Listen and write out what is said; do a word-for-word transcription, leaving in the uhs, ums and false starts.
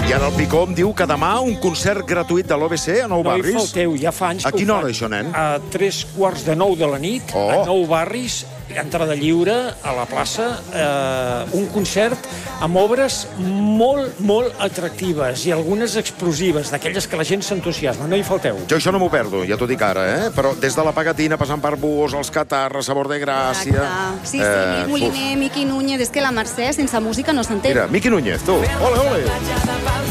I ara el Picó em diu que demà un concert gratuït de l'O B C a Nou No hi Barris. falteu, ja fa anys A que ho quina hora, fan. això, nen? A tres quarts de nou de la nit, Oh. a Nou Barris, entrada lliure, a la plaça, eh, un concert amb obres molt, molt atractives i algunes explosives, d'aquelles que la gent s'entusiasma. No hi falteu. Jo això no m'ho perdo, ja t'ho dic ara, eh? Però des de la Pagatina, passant per Buos, els Catarres, Sabor de Gràcia... Exacte. Sí, sí, Eh, Moliner, Miqui Núñez, és que la Mercè sense música no s'entén. Mira, Miqui Núñez, tu. Ole, ole.